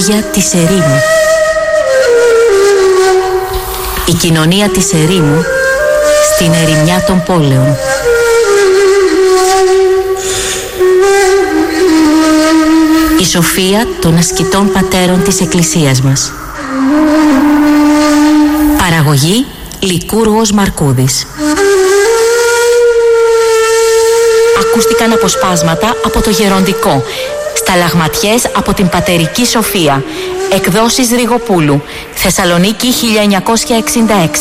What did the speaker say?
τραγούδια της ερήμου. Η κοινωνία της ερήμου στην ερημιά των πόλεων. Η σοφία των ασκητών πατέρων της Εκκλησίας μας. Παραγωγή Λικούργος Μαρκούδης. Ακούστηκαν αποσπάσματα από το Γεροντικό, σταλαγματιές από την Πατερική Σοφία, εκδόσεις Ριγοπούλου, Θεσσαλονίκη 1966.